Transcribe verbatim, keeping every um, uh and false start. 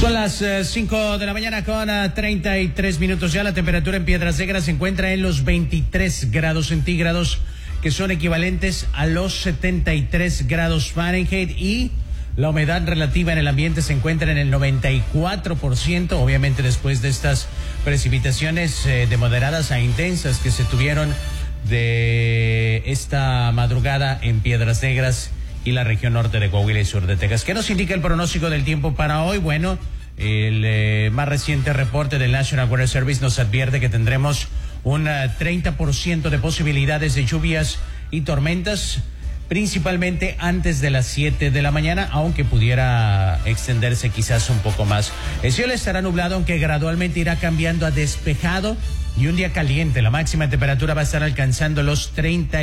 Son las cinco de la mañana con uh, treinta y tres minutos ya. La temperatura en Piedras Negras se encuentra en los veintitrés grados centígrados, que son equivalentes a los setenta y tres grados Fahrenheit, y la humedad relativa en el ambiente se encuentra en el noventa y cuatro por ciento, obviamente después de estas precipitaciones eh, de moderadas a intensas que se tuvieron de esta madrugada en Piedras Negras y la región norte de Coahuila y sur de Texas. ¿Qué nos indica el pronóstico del tiempo para hoy? Bueno, el eh, más reciente reporte del National Weather Service nos advierte que tendremos un uh, treinta por ciento de posibilidades de lluvias y tormentas, principalmente antes de las siete de la mañana, aunque pudiera extenderse quizás un poco más. El cielo estará nublado, aunque gradualmente irá cambiando a despejado, y un día caliente. La máxima temperatura va a estar alcanzando los treinta